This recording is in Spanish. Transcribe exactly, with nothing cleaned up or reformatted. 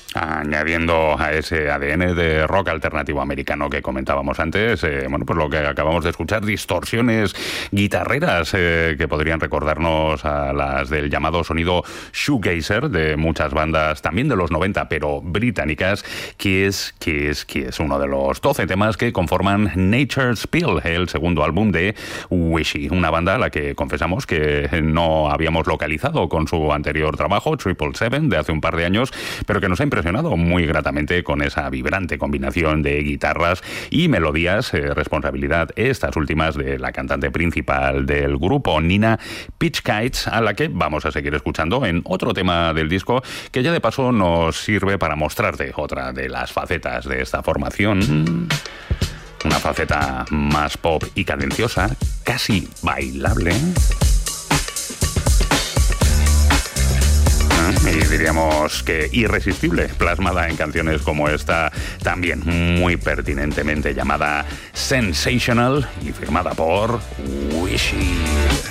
Añadiendo a ese A D N de rock alternativo americano que comentábamos antes, eh, bueno, pues lo que acabamos de escuchar, distorsiones guitarreras eh, que podrían recordarnos a las del llamado sonido shoegazer de muchas bandas, también de los noventa, pero británicas, que es, que es, que es uno de los doce temas que conforman Nature's Pill, el segundo álbum de Wishy, una banda a la que confesamos que no habíamos localizado con su anterior trabajo, Triple Seven, de hace un par de años, pero que nos ha impresionado muy gratamente con esa vibrante combinación de guitarras y melodías, eh, responsabilidad estas últimas de la cantante principal del grupo, Nina Pitchkites, a la que vamos a seguir escuchando en otro tema del disco que ya de paso nos sirve para mostrarte otra de las facetas de esta formación. Una faceta más pop y cadenciosa, casi bailable. Y diríamos que irresistible, plasmada en canciones como esta, también muy pertinentemente llamada Sensational y firmada por Wishy.